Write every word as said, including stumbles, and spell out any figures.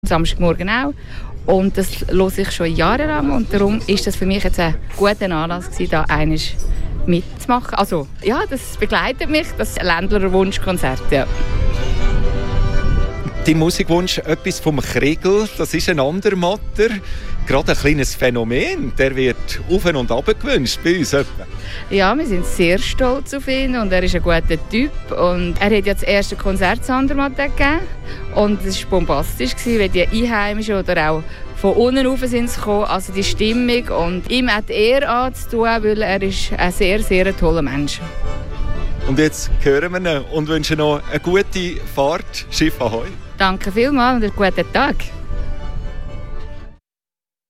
Samstagmorgen auch. Und das höre ich schon jahrelang und darum ist das für mich jetzt ein guter Anlass gewesen, da einmal mitzumachen. Also ja, das begleitet mich, das Ländler Wunschkonzert, ja. Dein Musikwunsch, etwas vom Kriegel, das ist ein anderer Matter. Gerade ein kleines Phänomen, der wird auf und ab gewünscht bei uns. Ja, wir sind sehr stolz auf ihn und er ist ein guter Typ. Und er hat ja das erste Konzert Sandermatt gegeben und es war bombastisch, weil die Einheimischen oder auch von unten rauf sind gekommen, also die Stimmung. Und ihm hat er anzutun, weil er ist ein sehr, sehr toller Mensch. Und jetzt hören wir ihn und wünschen noch eine gute Fahrt. Schiff Ahoi. Danke vielmals und einen guten Tag.